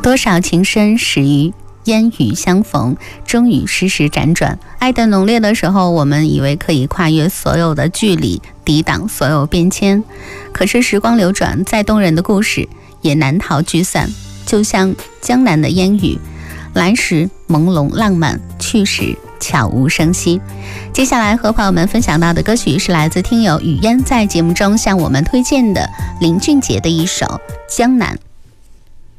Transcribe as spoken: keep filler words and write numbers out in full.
多少情深始于烟雨相逢，终于时时辗转。爱的浓烈的时候，我们以为可以跨越所有的距离，抵挡所有变迁。可是时光流转，再动人的故事也难逃聚散。就像江南的烟雨，来时朦胧浪漫，去时悄无声息。接下来和朋友们分享到的歌曲是来自听友雨烟在节目中向我们推荐的林俊杰的一首《江南》。